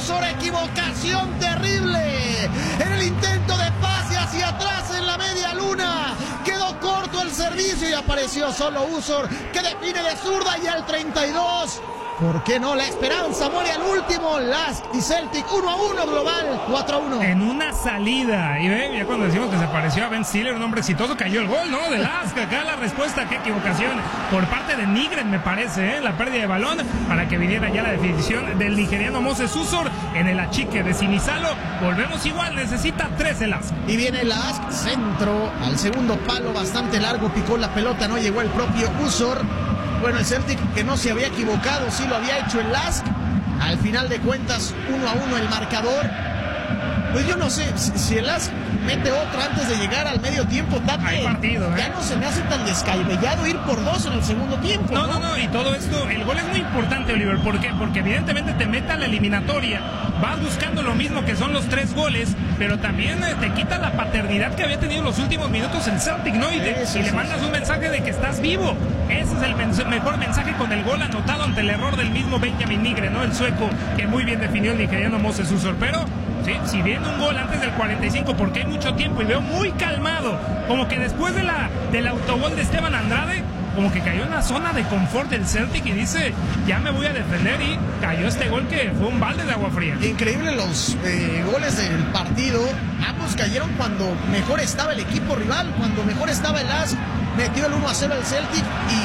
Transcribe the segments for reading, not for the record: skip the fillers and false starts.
Usor, equivocación terrible en el intento de pase hacia atrás en la media luna. Quedó corto el servicio y apareció solo Usor, que define de zurda y al 32. ¿Por qué no? La esperanza muere al último. Lask y Celtic 1-1, global 4-1. En una salida. Y ve, ya cuando decimos que se pareció a Ben Stiller, un hombre exitoso, cayó el gol, ¿no? De Lask. Acá la respuesta, qué equivocación por parte de Nygren, me parece, la pérdida de balón para que viniera ya la definición del nigeriano Moses Usor en el achique de Sinisalo. Volvemos igual, necesita 13 Lask. Y viene Lask, centro al segundo palo, bastante largo, picó la pelota, no llegó el propio Usor. Bueno, el Celtic, que no se había equivocado, sí lo había hecho el Lask. Al final de cuentas, 1-1 el marcador. Pues yo no sé, si el Lask mete otro antes de llegar al medio tiempo, hay partido, ya no se me hace tan descabellado ir por 2 en el segundo tiempo. No, y todo esto, el gol es muy importante, Oliver. ¿Por qué? Porque evidentemente te mete a la eliminatoria, vas buscando lo mismo que son los 3 goles, pero también te quita la paternidad que había tenido en los últimos minutos el Celtic, ¿no? Y le mandas un mensaje de que estás vivo. Ese es el mejor mensaje con el gol anotado ante el error del mismo Benjamin Nygren, ¿no? El sueco, que muy bien definió el nigeriano Moses Usor. Pero sí, si viene un gol antes del 45, porque hay mucho tiempo y veo muy calmado, como que después del autogol de Esteban Andrade, como que cayó en la zona de confort del Celtic y dice, ya me voy a defender, y cayó este gol que fue un balde de agua fría. Increíble los goles del partido. Ambos cayeron cuando mejor estaba el equipo rival, cuando mejor estaba el Lask. Metió el 1-0 el Celtic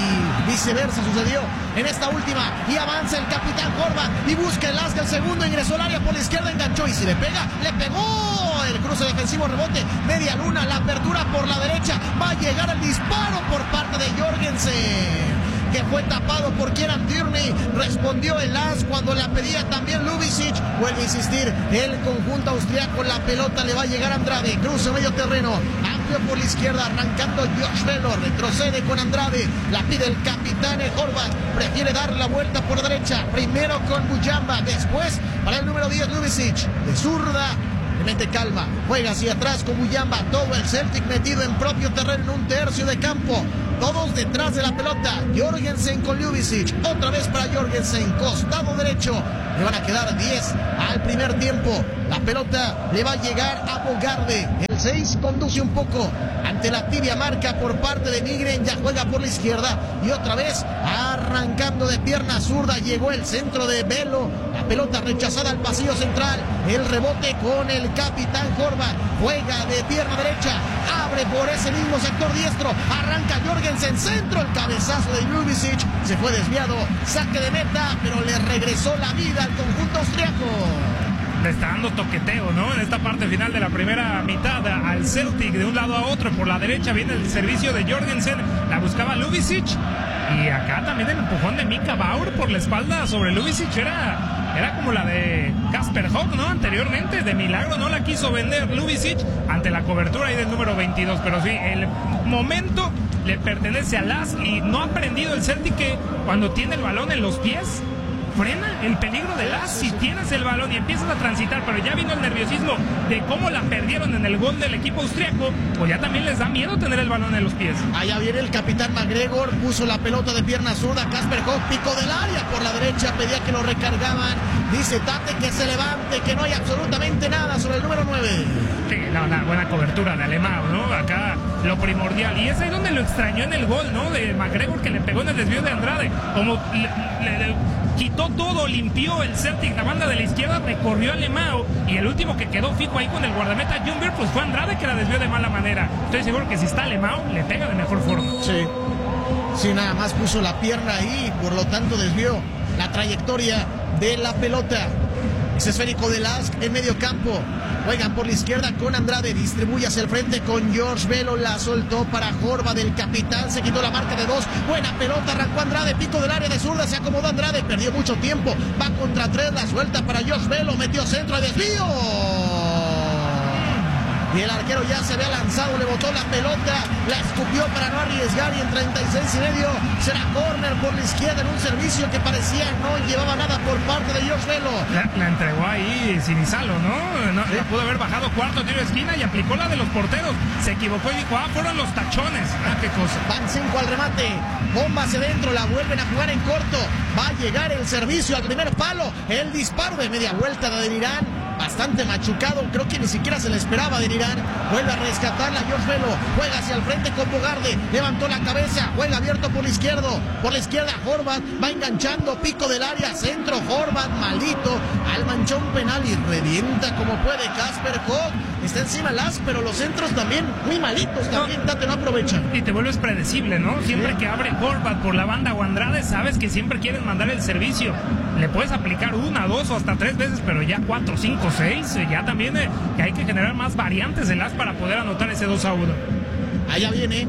y viceversa sucedió en esta última. Y avanza el capitán Horvath y busca el Lask el segundo. Ingresó al área por la izquierda, enganchó y si le pega, le pegó. El cruce defensivo, rebote, media luna, la apertura por la derecha. Va a llegar el disparo por parte de Jorgensen, que fue tapado por Kieran Tierney. Respondió el Lask cuando la pedía también Ljubicic. Vuelve a insistir el conjunto austriaco. La pelota le va a llegar a Andrade. Cruce medio terreno. Amplio por la izquierda. Arrancando Josh Velo. Retrocede con Andrade. La pide el capitán Horvath. Prefiere dar la vuelta por la derecha. Primero con Mujamba. Después para el número 10 Ljubicic. De zurda. Mente calma, juega hacia atrás con Mujamba, todo el Celtic metido en propio terreno en un tercio de campo, todos detrás de la pelota. Jorgensen con Ljubicic, otra vez para Jorgensen, costado derecho, le van a quedar 10 al primer tiempo. La pelota le va a llegar a Bogarde, el 6 conduce un poco ante la tibia marca por parte de Nygren, ya juega por la izquierda y otra vez arrancando de pierna zurda, llegó el centro de Velo, la pelota rechazada al pasillo central, el rebote con el capitán Horvath, juega de pierna derecha, abre por ese mismo sector diestro, arranca Jorgensen, centro, el cabezazo de Ljubicic, se fue desviado, saque de meta, pero le regresó la vida al conjunto austriaco. Le está dando toqueteo, ¿no? En esta parte final de la primera mitad al Celtic, de un lado a otro. Por la derecha viene el servicio de Jorgensen, la buscaba Ljubicic, y acá también el empujón de Mika Bauer por la espalda sobre Ljubicic era como la de Kasper Hock, ¿no? Anteriormente, de milagro no la quiso vender Ljubicic ante la cobertura ahí del número 22, pero sí, el momento le pertenece a Lask y no ha aprendido el Celtic que cuando tiene el balón en los pies frena el peligro de Lask. Si tienes el balón y empiezas a transitar, pero ya vino el nerviosismo de cómo la perdieron en el gol del equipo austriaco, pues ya también les da miedo tener el balón en los pies. Allá viene el capitán McGregor, puso la pelota de pierna zurda, Kasper Hock, pico del área por la derecha, pedía que lo recargaban, dice Tate que se levante, que no hay absolutamente nada sobre el número 9. Sí, una buena cobertura de Alemão, ¿no? Acá lo primordial, y es ahí donde lo extrañó en el gol, ¿no? De McGregor, que le pegó en el desvío de Andrade, como le quitó todo, limpió el Celtic la banda de la izquierda, recorrió a Alemão, y el último que quedó fijo ahí con el guardameta Ljungberg, pues fue Andrade, que la desvió de mala manera. Estoy seguro que si está Alemão, le pega de mejor forma. Sí, nada más puso la pierna ahí, por lo tanto desvió la trayectoria de la pelota. Es esférico de Lask en medio campo. Juegan por la izquierda con Andrade. Distribuye hacia el frente con George Velo. La soltó para Horvath del capitán. Se quitó la marca de 2. Buena pelota. Arrancó Andrade. Pico del área de zurda. Se acomodó Andrade. Perdió mucho tiempo. Va contra 3. La suelta para George Velo. Metió centro. Desvío. y el arquero ya se había lanzado, le botó la pelota, la escupió para no arriesgar y en 36.5 será córner por la izquierda en un servicio que parecía no llevaba nada por parte de Josh Velo. La entregó ahí Sinisalo, ¿no? ¿Sí? La pudo haber bajado cuarto tiro de esquina y aplicó la de los porteros. Se equivocó y dijo, fueron los tachones. Qué cosa. Van 5 al remate, bomba hacia adentro, la vuelven a jugar en corto, va a llegar el servicio al primer palo, el disparo de media vuelta de Adeniran, bastante machucado, creo que ni siquiera se le esperaba a Adeniran, vuelve a rescatarla Josh Velo, juega hacia el frente con Bogarde, levantó la cabeza, juega abierto por la izquierda Horvat, va enganchando, pico del área, centro, Horvat, maldito, al manchón penal y revienta como puede Casper Hogg, está encima Las, pero los centros también muy malitos, también Tate no aprovechan. Y te vuelves predecible, ¿no? Siempre que abre Horvat por la banda o Andrade, sabes que siempre quieren mandar el servicio. Le puedes aplicar 1, 2 o hasta 3 veces, pero ya 4, 5, 6, ya también que hay que generar más variantes en Las para poder anotar ese 2-1. Allá viene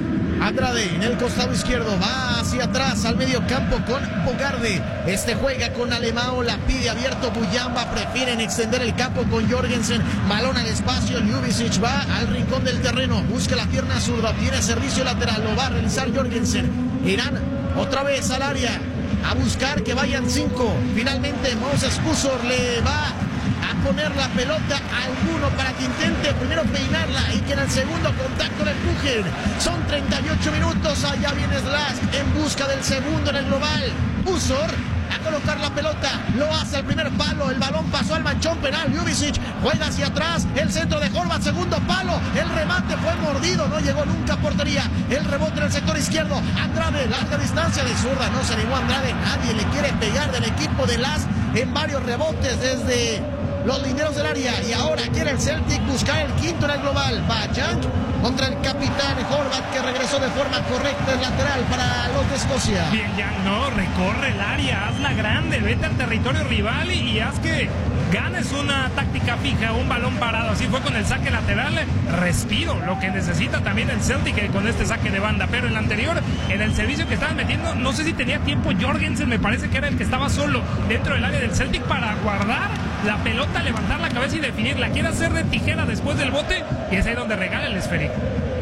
Andrade en el costado izquierdo, va hacia atrás al medio campo con Bogarde. Este juega con Alemão, la pide abierto Buyamba, prefieren extender el campo con Jorgensen. Balón al espacio, Ljubicic va al rincón del terreno, busca la pierna zurda, obtiene servicio lateral, lo va a realizar Jorgensen. Irán otra vez al área, a buscar que vayan 5. Finalmente Moses Usor le va a poner la pelota a alguno para que intente primero peinarla y que en el segundo contacto le empujen. Son 38 minutos, allá viene Slash en busca del segundo en el global. Usor a colocar la pelota, lo hace al primer palo, el balón pasó al manchón penal, Ljubicic juega hacia atrás, el centro de Horvat, segundo palo, el remate fue mordido, no llegó nunca a portería, el rebote en el sector izquierdo, Andrade, larga distancia de zurda, no se animó Andrade, nadie le quiere pegar del equipo de Las en varios rebotes desde los linderos del área, y ahora quiere el Celtic buscar el quinto en el global. Va Jank contra el capitán Horvat, que regresó de forma correcta, el lateral para los de Escocia. Bien, Jank, no, recorre el área, hazla grande, vete al territorio rival y haz que ganes una táctica fija, un balón parado. Así fue con el saque lateral, respiro, lo que necesita también el Celtic con este saque de banda. Pero en el anterior, en el servicio que estaban metiendo, no sé si tenía tiempo Jorgensen, me parece que era el que estaba solo dentro del área del Celtic para guardar la pelota, levantar la cabeza y definirla. Quiere hacer de tijera después del bote y es ahí donde regala el esférico.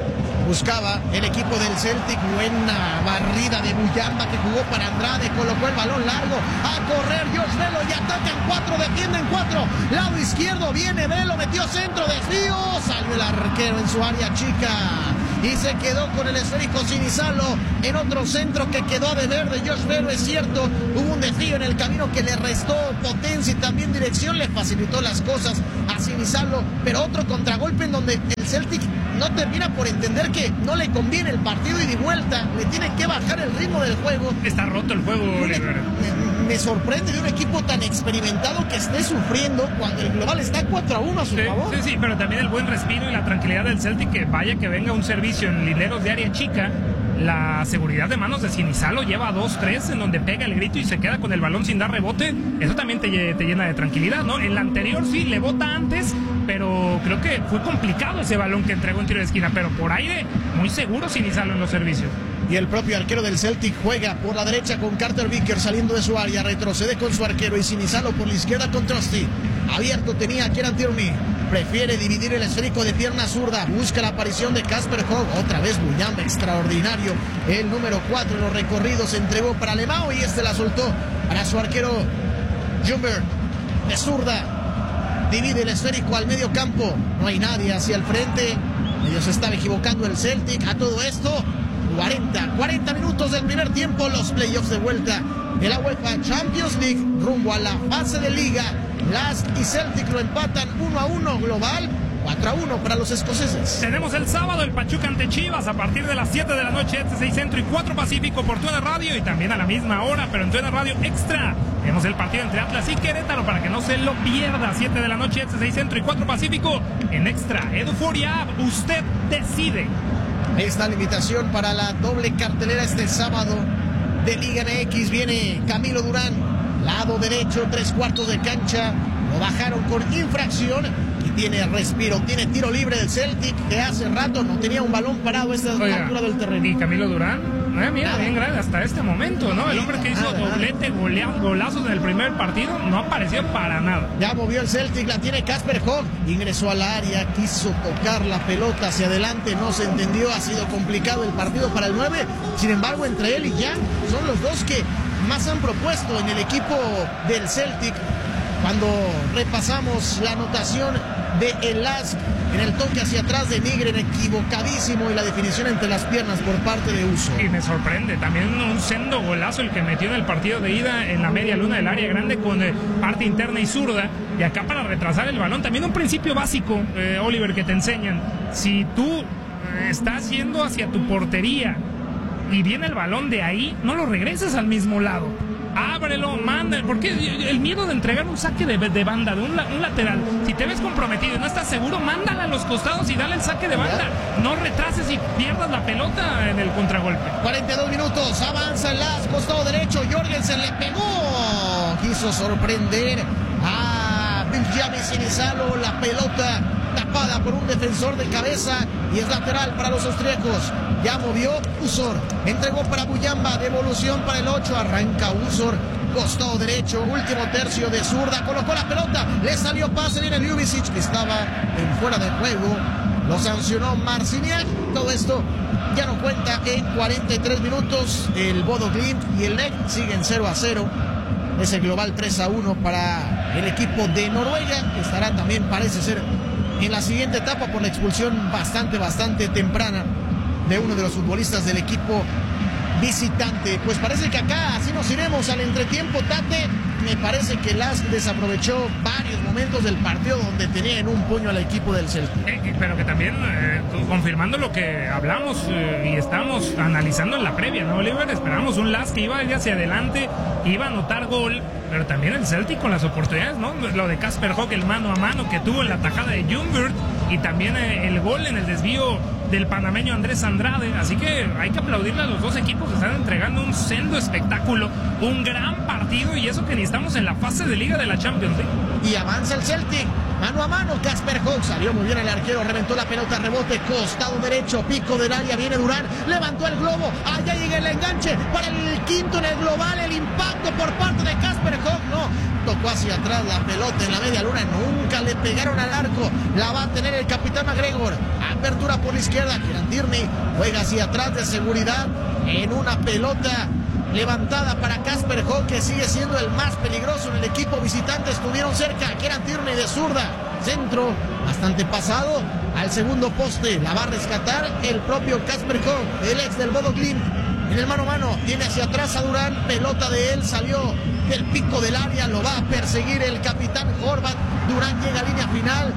Buscaba el equipo del Celtic, buena barrida de Buyamba que jugó para Andrade, colocó el balón largo, a correr Josh Velo y atacan 4, defienden 4, lado izquierdo viene Velo, metió centro, desvío, salió el arquero en su área chica y se quedó con el esférico Sinisalo en otro centro que quedó a deber de Josh Velo. Es cierto, hubo un desvío en el camino que le restó potencia y también dirección, le facilitó las cosas a Sinisalo, pero otro contragolpe en donde el Celtic no termina por entender que no le conviene el partido y de vuelta, le tiene que bajar el ritmo del juego. Está roto el juego, Oliver. Me sorprende de un equipo tan experimentado que esté sufriendo cuando el global está 4-1 a su favor. Sí, pero también el buen respiro y la tranquilidad del Celtic, que vaya que venga un servicio en lineros de área chica. La seguridad de manos de Sinisalo lleva 2-3 en donde pega el grito y se queda con el balón sin dar rebote. Eso también te llena de tranquilidad, ¿no? En la anterior sí, le bota antes, pero creo que fue complicado ese balón que entregó en tiro de esquina. Pero por aire, muy seguro Sinisalo en los servicios. Y el propio arquero del Celtic juega por la derecha con Carter Vickers saliendo de su área, retrocede con su arquero y Sinisalo por la izquierda con Trusty. Abierto tenía a Kieran Tierney, prefiere dividir el esférico de pierna zurda, busca la aparición de Casper Hogg, otra vez Buyamba, extraordinario, el número 4 en los recorridos, entregó para Alemão y este la soltó para su arquero Jumber, de zurda, divide el esférico al medio campo, no hay nadie hacia el frente, medio se estaba equivocando el Celtic. A todo esto 40 minutos del primer tiempo, los playoffs de vuelta de la UEFA Champions League rumbo a la fase de liga. Las y Celtic lo empatan 1-1 global, 4-1 para los escoceses. Tenemos el sábado el Pachuca ante Chivas a partir de las 7 de la noche, 6 Centro y 4 Pacífico por TUDN Radio, y también a la misma hora, pero en TUDN Radio Extra. Tenemos el partido entre Atlas y Querétaro para que no se lo pierda. 7 de la noche, 6 Centro y 4 Pacífico en Extra. Euforia, usted decide. Ahí está la invitación para la doble cartelera este sábado de Liga MX. Viene Camilo Durán, lado derecho, 3/4 de cancha. Lo bajaron con infracción y tiene respiro, tiene tiro libre del Celtic, que hace rato no tenía un balón parado a esta altura del terreno. Y Camilo Durán, mira, bien grande hasta este momento, ¿no? El hombre que hizo doblete, golazos en el primer partido, no apareció para nada. Ya movió el Celtic, la tiene Casper Hogg, ingresó al área, quiso tocar la pelota hacia adelante, no se entendió, ha sido complicado el partido para el 9, sin embargo entre él y Jan son los dos que más han propuesto en el equipo del Celtic. Cuando repasamos la anotación de El Lask en el toque hacia atrás de Nygren, equivocadísimo, y la definición entre las piernas por parte de Uso. Y me sorprende, también un sendo golazo el que metió en el partido de ida en la media luna del área grande con parte interna y zurda, y acá para retrasar el balón, también un principio básico, Oliver, que te enseñan. Si tú estás yendo hacia tu portería y viene el balón de ahí, no lo regreses al mismo lado. Ábrelo, manda, porque el miedo de entregar un saque de banda, de un lateral, si te ves comprometido y no estás seguro, mándala a los costados y dale el saque de banda. No retrases y pierdas la pelota en el contragolpe. 42 minutos, avanza el Lask, costado derecho, Jorgensen le pegó, quiso sorprender a Benjamin Sinisalo, la pelota tapada por un defensor de cabeza y es lateral para los austríacos. Ya movió Usor, entregó para Buyamba, devolución para el 8, arranca Usor, costado derecho, último tercio de zurda, colocó la pelota, le salió pase, viene Ljubicic, que estaba en fuera de juego, lo sancionó Marciniak. Todo esto ya no cuenta en 43 minutos. El Bodo Glimt y el LEC siguen 0-0. Es el global 3-1 para el equipo de Noruega, que estará también, parece ser, en la siguiente etapa por la expulsión bastante temprana de uno de los futbolistas del equipo visitante. Pues parece que acá así nos iremos al entretiempo, Tate. Me parece que Lask desaprovechó varios momentos del partido donde tenía en un puño al equipo del Celtic. Pero que también, confirmando lo que hablamos y estamos analizando en la previa, ¿no, Oliver? Esperamos un Lask que iba a ir hacia adelante, iba a anotar gol, pero también el Celtic con las oportunidades, ¿no? Lo de Casper Hogg, el mano a mano que tuvo en la tajada de Ljungberg, y también el gol en el desvío del panameño Andrés Andrade. Así que hay que aplaudirle a los dos equipos, están entregando un sendo espectáculo, un gran partido, y eso que ni estamos en la fase de liga de la Champions League. Y avanza el Celtic, mano a mano, Casper Hogg, salió muy bien el arquero, reventó la pelota, rebote, costado derecho, pico del área, viene Durán, levantó el globo, allá llega el enganche para el quinto en el global, el impacto por parte de Casper Hogg, no, tocó hacia atrás la pelota en la media luna, nunca le pegaron al arco, la va a tener el capitán McGregor, apertura por la izquierda, Kieran Tierney juega hacia atrás de seguridad en una pelota levantada para Casper Hogg, que sigue siendo el más peligroso en el equipo visitante. Estuvieron cerca, Kieran Tierney de zurda, centro bastante pasado al segundo poste, la va a rescatar el propio Casper Hogg, el ex del Bodo Glimt. En el mano a mano tiene hacia atrás a Durán, pelota de él, salió del pico del área, lo va a perseguir el capitán Horvath. Durán llega a línea final,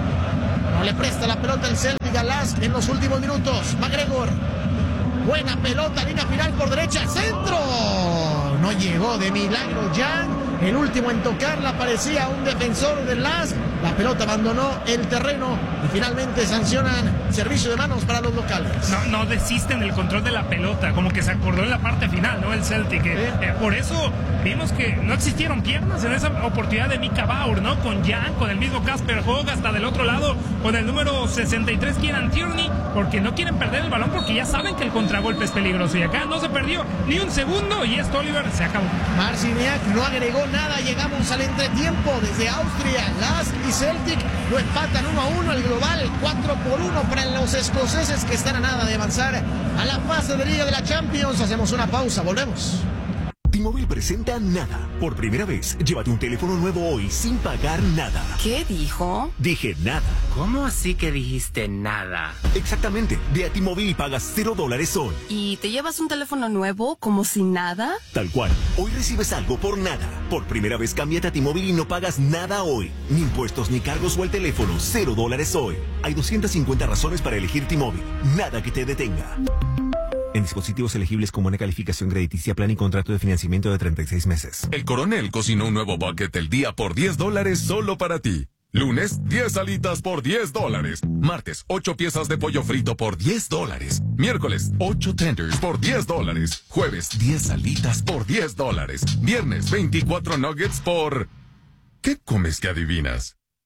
no le presta la pelota el Celtic a Lask en los últimos minutos. McGregor, buena pelota, línea final por derecha, centro, no llegó de milagro Jan, el último en tocarla parecía un defensor del Lask, la pelota abandonó el terreno y finalmente sancionan servicio de manos para los locales. No desisten del control de la pelota, como que se acordó en la parte final, ¿no? El Celtic, por eso vimos que no existieron piernas en esa oportunidad de Mika Bauer, ¿no? Con Jan, con el mismo Casper Hogg, hasta del otro lado con el número 63 Kieran Tierney, porque no quieren perder el balón, porque ya saben que el contragolpe es peligroso, y acá no se perdió ni un segundo, y esto, Oliver, se acabó. Marciniak no agregó nada, llegamos al entretiempo desde Austria. Lask y Celtic lo empatan 1-1, el global 4-1 para los escoceses, que están a nada de avanzar a la fase de liga de la Champions. Hacemos una pausa, volvemos. T-Mobile presenta Nada. Por primera vez, llévate un teléfono nuevo hoy sin pagar nada. ¿Qué dijo? Dije nada. ¿Cómo así que dijiste nada? Exactamente. Ve a T-Mobile y pagas $0 hoy. ¿Y te llevas un teléfono nuevo como si nada? Tal cual. Hoy recibes algo por nada. Por primera vez, cámbiate a T-Mobile y no pagas nada hoy. Ni impuestos ni cargos o el teléfono. $0 hoy. Hay 250 razones para elegir T-Mobile. Nada que te detenga. En dispositivos elegibles con buena calificación crediticia, plan y contrato de financiamiento de 36 meses. El Coronel cocinó un nuevo bucket del día por $10 solo para ti. Lunes, 10 alitas por $10. Martes, 8 piezas de pollo frito por $10. Miércoles, 8 tenders por $10. Jueves, 10 alitas por $10. Viernes, 24 nuggets por... ¿Qué comes que adivinas?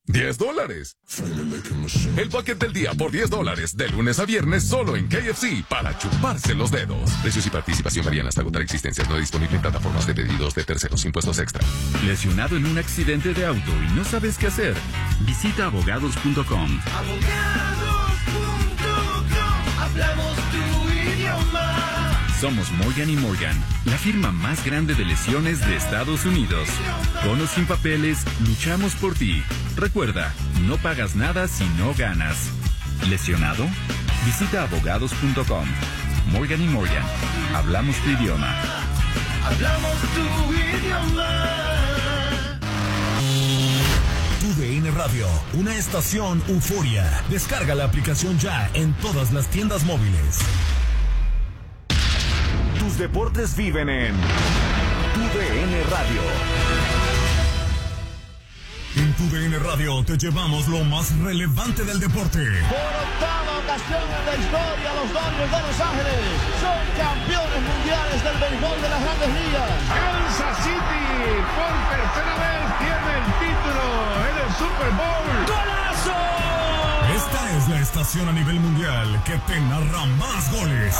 $10. El bucket del día por $10, de lunes a viernes solo en KFC, para chuparse los dedos. Precios y participación varían hasta agotar existencias. No disponible en plataformas de pedidos de terceros, impuestos extra. ¿Lesionado en un accidente de auto y no sabes qué hacer? Visita abogados.com. Hablamos tu idioma. Somos Morgan & Morgan, la firma más grande de lesiones de Estados Unidos. Con o sin papeles, luchamos por ti. Recuerda, no pagas nada si no ganas. ¿Lesionado? Visita abogados.com. Morgan & Morgan, hablamos tu idioma. Hablamos tu idioma. TUDN Radio, una estación euforia. Descarga la aplicación ya en todas las tiendas móviles. Tus deportes viven en TUDN Radio. En TUDN Radio te llevamos lo más relevante del deporte. Por octava ocasión en la historia, los Dodgers de Los Ángeles son campeones mundiales del béisbol de las Grandes Ligas. Kansas City por tercera vez tiene el título en el Super Bowl. ¡Golazo! Esta es la estación a nivel mundial que te narra más goles.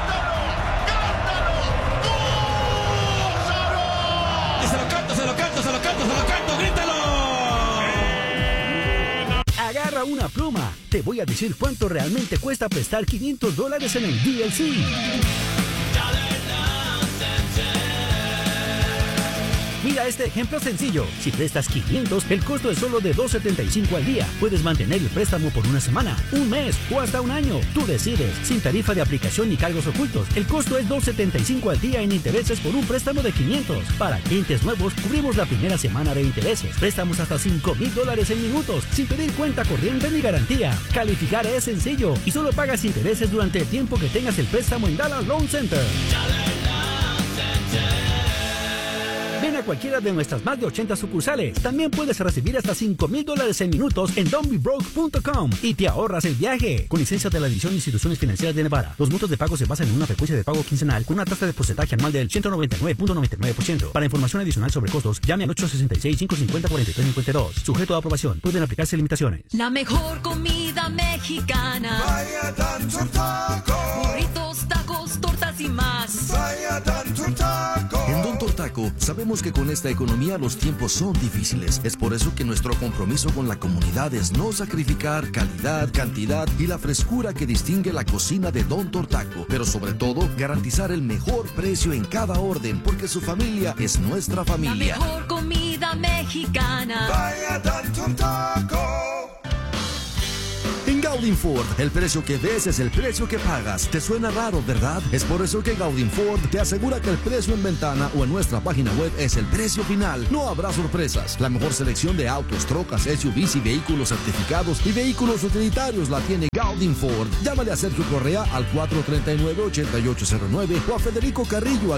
Se lo canto, grítalo. Agarra una pluma. Te voy a decir cuánto realmente cuesta prestar $500 en el DLC. Mira este ejemplo sencillo. Si prestas 500, el costo es solo de $2.75 al día. Puedes mantener el préstamo por una semana, un mes o hasta un año. Tú decides, sin tarifa de aplicación ni cargos ocultos. El costo es $2.75 al día en intereses por un préstamo de 500. Para clientes nuevos, cubrimos la primera semana de intereses. Préstamos hasta $5,000 en minutos, sin pedir cuenta corriente ni garantía. Calificar es sencillo y solo pagas intereses durante el tiempo que tengas el préstamo en Dallas Loan Center. Ven a cualquiera de nuestras más de 80 sucursales. También puedes recibir hasta $5,000 en minutos en don'tbebroke.com y te ahorras el viaje. Con licencia de la División de Instituciones Financieras de Nevada. Los montos de pago se basan en una frecuencia de pago quincenal con una tasa de porcentaje anual del 199.99%. Para información adicional sobre costos, llame al 866-550-4352. Sujeto a aprobación. Pueden aplicarse limitaciones. La mejor comida mexicana. Vaya Tanto Taco. Burritos, tacos, tortas y más. Vaya Tanto Taco. En Don Tortaco sabemos que con esta economía los tiempos son difíciles. Es por eso que nuestro compromiso con la comunidad es no sacrificar calidad, cantidad y la frescura que distingue la cocina de Don Tortaco. Pero sobre todo, garantizar el mejor precio en cada orden, porque su familia es nuestra familia. La mejor comida mexicana. Vaya Tanto Taco. En Gaudin Ford, el precio que ves es el precio que pagas. ¿Te suena raro, verdad? Es por eso que Gaudin Ford te asegura que el precio en ventana o en nuestra página web es el precio final. No habrá sorpresas. La mejor selección de autos, trocas, SUVs y vehículos certificados y vehículos utilitarios la tiene Gaudin Ford. Llámale a Sergio Correa al 439-8809 o a Federico Carrillo al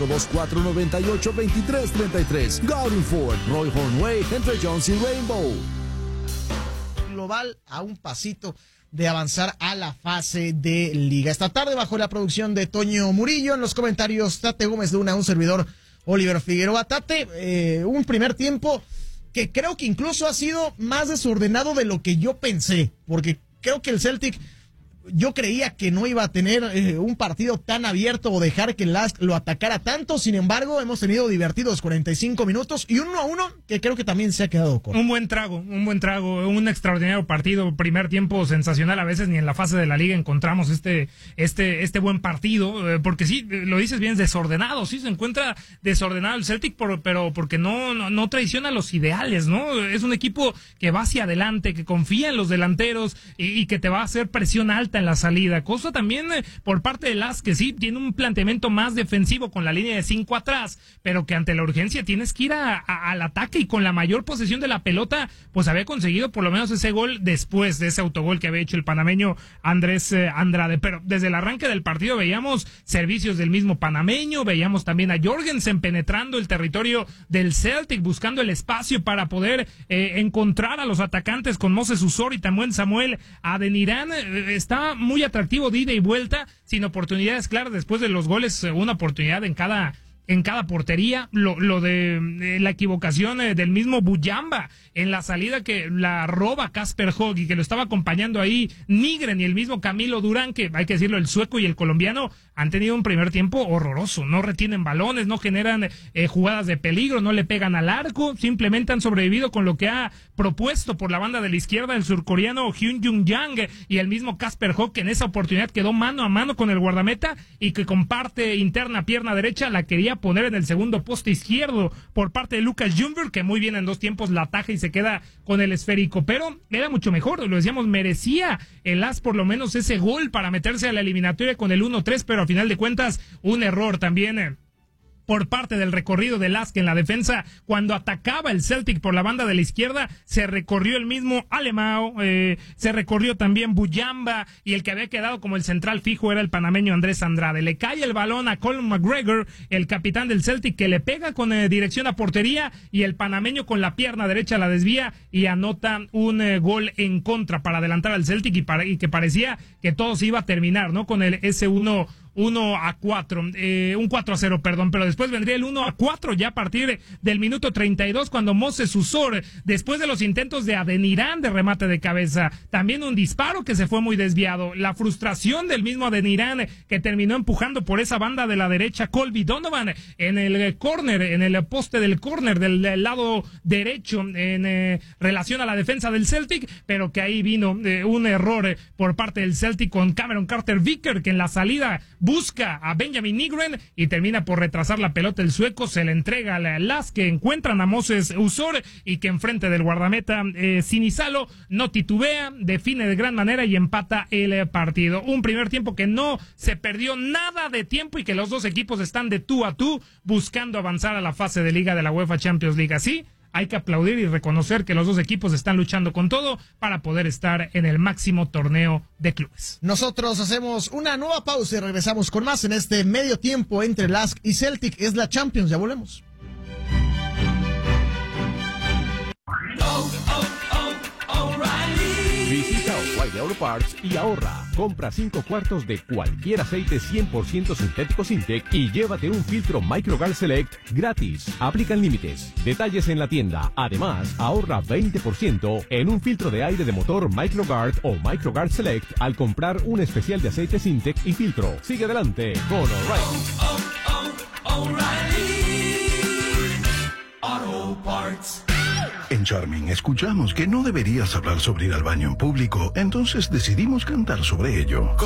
702-498-2333. Gaudin Ford, Roy Hornway, entre Jones y Rainbow. Global a un pasito de avanzar a la fase de liga. Esta tarde bajo la producción de Toño Murillo, en los comentarios Tate Gómez Luna, un servidor Oliver Figueroa. Tate, un primer tiempo que creo que incluso ha sido más desordenado de lo que yo pensé, porque creo que el Celtic, yo creía que no iba a tener un partido tan abierto o dejar que el Lask lo atacara tanto. Sin embargo, hemos tenido divertidos 45 minutos y 1-1 que creo que también se ha quedado corto. Un buen trago, un extraordinario partido. Primer tiempo sensacional. A veces ni en la fase de la liga encontramos este buen partido, porque sí, lo dices bien, es desordenado. Sí, se encuentra desordenado el Celtic, pero porque no traiciona los ideales, ¿no? Es un equipo que va hacia adelante, que confía en los delanteros y que te va a hacer presión alta en la salida, cosa también por parte de Lask, que sí tiene un planteamiento más defensivo con la línea de 5 atrás, pero que ante la urgencia tienes que ir al ataque, y con la mayor posesión de la pelota pues había conseguido por lo menos ese gol después de ese autogol que había hecho el panameño Andrés Andrade. Pero desde el arranque del partido veíamos servicios del mismo panameño, veíamos también a Jorgensen penetrando el territorio del Celtic, buscando el espacio para poder encontrar a los atacantes con Moses Usor y también Samuel Adenirán. Está muy atractivo de ida y vuelta, sin oportunidades claras. Después de los goles, una oportunidad en cada en cada portería, lo de la equivocación del mismo Buyamba en la salida que la roba Kasper Hogg y que lo estaba acompañando ahí Nygren y el mismo Camilo Durán, que hay que decirlo, el sueco y el colombiano han tenido un primer tiempo horroroso, no retienen balones, no generan jugadas de peligro, no le pegan al arco, simplemente han sobrevivido con lo que ha propuesto por la banda de la izquierda el surcoreano Hyun Jung Yang y el mismo Kasper Hogg, que en esa oportunidad quedó mano a mano con el guardameta y que con parte interna pierna derecha la quería poner en el segundo poste izquierdo por parte de Lucas Ljungberg, que muy bien en 2 tiempos la ataja y se queda con el esférico, pero era mucho mejor, lo decíamos, merecía el AS por lo menos ese gol para meterse a la eliminatoria con el 1-3, pero al final de cuentas un error también por parte del recorrido del AS, que en la defensa, cuando atacaba el Celtic por la banda de la izquierda, se recorrió el mismo Alemão, se recorrió también Buyamba, y el que había quedado como el central fijo era el panameño Andrés Andrade. Le cae el balón a Colin McGregor, el capitán del Celtic, que le pega con dirección a portería, y el panameño con la pierna derecha la desvía y anota un gol en contra para adelantar al Celtic y que parecía que todo se iba a terminar, ¿no? Con el S1 1-4, un 4-0, perdón, pero después vendría el 1-4 ya a partir del minuto 32 cuando Moses Usor, después de los intentos de Adeniran de remate de cabeza, también un disparo que se fue muy desviado, la frustración del mismo Adeniran que terminó empujando por esa banda de la derecha Colby Donovan en el córner, en el poste del córner del lado derecho en relación a la defensa del Celtic, pero que ahí vino un error por parte del Celtic con Cameron Carter-Vicker, que en la salida busca a Benjamin Nygren y termina por retrasar la pelota el sueco, se le entrega a las que encuentran a Moses Usor y que enfrente del guardameta Sinisalo no titubea, define de gran manera y empata el partido. Un primer tiempo que no se perdió nada de tiempo y que los dos equipos están de tú a tú buscando avanzar a la fase de liga de la UEFA Champions League. Así hay que aplaudir y reconocer que los dos equipos están luchando con todo para poder estar en el máximo torneo de clubes. Nosotros hacemos una nueva pausa y regresamos con más en este medio tiempo entre LASK y Celtic. Es la Champions, ya volvemos. Visita O'Reilly Auto Parts y ahorra. Compra 5 cuartos de cualquier aceite 100% sintético Sintec y llévate un filtro MicroGuard Select gratis. Aplican límites. Detalles en la tienda. Además, ahorra 20% en un filtro de aire de motor MicroGuard o MicroGuard Select al comprar un especial de aceite Sintec y filtro. Sigue adelante con O'Reilly. Auto Parts. En Charming escuchamos que no deberías hablar sobre ir al baño en público, entonces decidimos cantar sobre ello.